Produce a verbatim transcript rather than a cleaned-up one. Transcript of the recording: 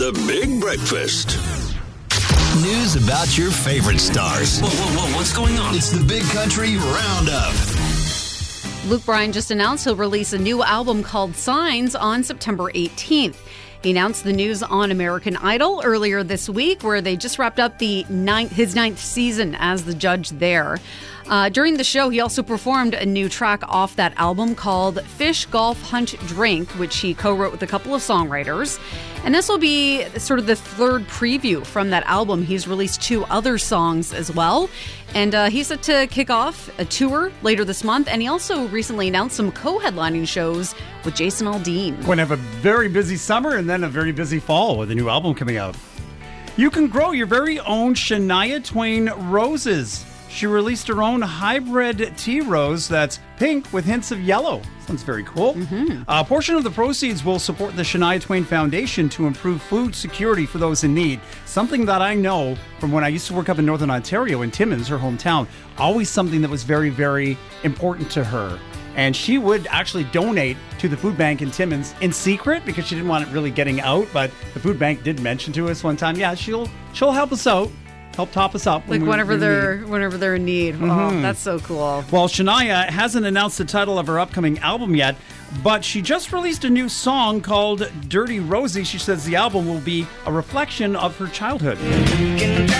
The Big Breakfast. News about your favorite stars. Whoa, whoa, whoa, what's going on? It's the Big Country Roundup. Luke Bryan just announced he'll release a new album called Signs on September eighteenth. He announced the news on American Idol earlier this week, where they just wrapped up the ninth, his ninth season as the judge there. Uh, during the show, he also performed a new track off that album called Fish, Golf, Hunt, Drink, which he co-wrote with a couple of songwriters. And this will be sort of the third preview from that album. He's released two other songs as well. And uh, he's set to kick off a tour later this month. And he also recently announced some co-headlining shows with Jason Aldean. We're going to have a very busy summer and then a very busy fall with a new album coming out. You can grow your very own Shania Twain roses. She released her own hybrid tea rose that's pink with hints of yellow. Sounds very cool. Mm-hmm. A portion of the proceeds will support the Shania Twain Foundation to improve food security for those in need. Something that I know from when I used to work up in Northern Ontario, in Timmins, her hometown. Always something that was very, very important to her. And she would actually donate to the food bank in Timmins in secret because she didn't want it really getting out. But the food bank did mention to us one time, yeah, she'll she'll help us out. Help top us up. Like when whenever we, they're whenever they're in need. Mm-hmm. Oh, that's so cool. Well, Shania hasn't announced the title of her upcoming album yet, but she just released a new song called Dirty Rosie. She says the album will be a reflection of her childhood.